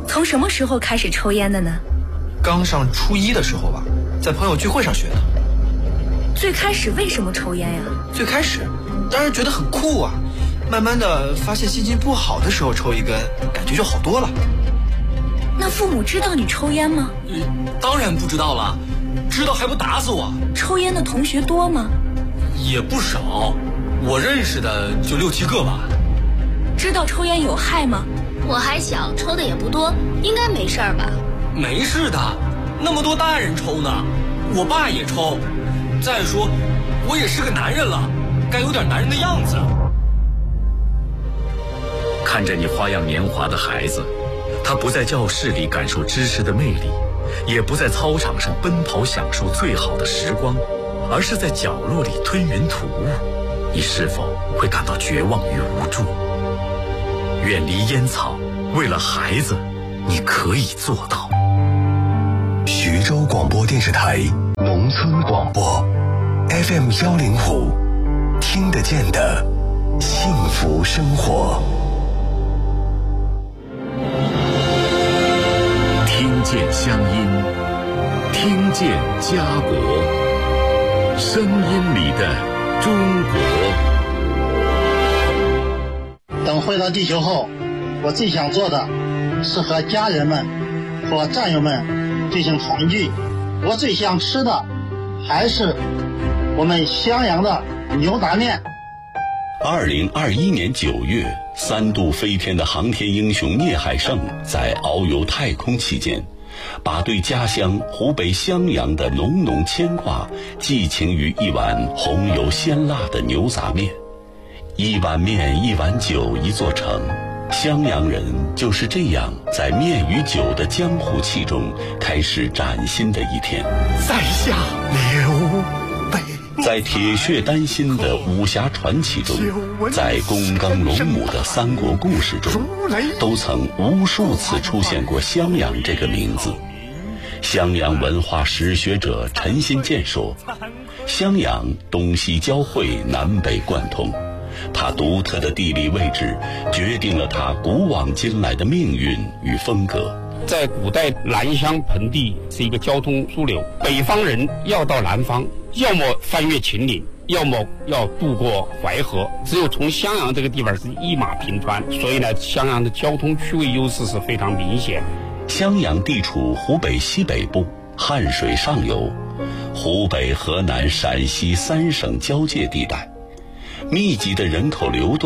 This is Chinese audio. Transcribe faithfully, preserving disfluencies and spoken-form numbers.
从什么时候开始抽烟的呢？ 刚上初一的时候吧，在朋友聚会上学的。 最开始为什么抽烟呀？ 最开始当然觉得很酷啊，慢慢的发现心情不好的时候抽一根，感觉就好多了。 那父母知道你抽烟吗？ 呃，当然不知道了，知道还不打死我。 抽烟的同学多吗？ 也不少，我认识的就六七个吧。 知道抽烟有害吗？ 我还小，抽的也不多，应该没事儿吧？ 没事的，那么多大人抽呢，我爸也抽。再说，我也是个男人了，该有点男人的样子。 看着你花样年华的孩子，他不在教室里感受知识的魅力，也不在操场上奔跑享受最好的时光，而是在角落里吞云吐雾，你是否会感到绝望与无助？远离烟草，为了孩子，你可以做到。 徐州广播电视台农村广播 F M 幺零五，听得见的幸福生活。 听见乡音，听见家国，声音里的中国。 等回到地球后，我最想做的是和家人们和战友们进行团聚。我最想吃的还是我们襄阳的牛杂面。 二零二一年九月，三度飞天的航天英雄聂海胜在遨游太空期间，把对家乡湖北襄阳的浓浓牵挂寄情于一碗红油鲜辣的牛杂面。一碗面一碗酒一座城，襄阳人就是这样在面与酒的江湖气中开始崭新的一天。 在下刘备， 在铁血丹心的武侠传奇中，在躬耕龙母的三国故事中，都曾无数次出现过襄阳这个名字。襄阳文化史学者陈新建说，襄阳东西交汇，南北贯通，它独特的地理位置决定了它古往今来的命运与风格。 在古代，南襄盆地是一个交通枢纽，北方人要到南方，要么翻越秦岭，要么要渡过淮河，只有从襄阳这个地方是一马平川，所以呢，襄阳的交通区位优势是非常明显。 襄阳地处湖北西北部，汉水上游，湖北、河南、陕西三省交界地带，密集的人口流动